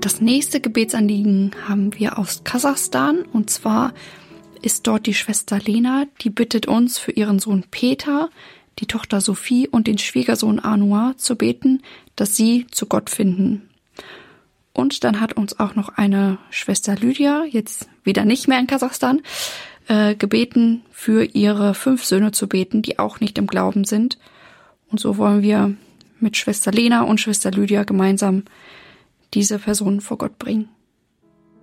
Das nächste Gebetsanliegen haben wir aus Kasachstan. Und zwar ist dort die Schwester Lena, die bittet uns für ihren Sohn Peter, die Tochter Sophie und den Schwiegersohn Anouar zu beten, dass sie zu Gott finden. Und dann hat uns auch noch eine Schwester Lydia, jetzt wieder nicht mehr in Kasachstan, gebeten, für ihre 5 Söhne zu beten, die auch nicht im Glauben sind. Und so wollen wir mit Schwester Lena und Schwester Lydia gemeinsam diese Personen vor Gott bringen.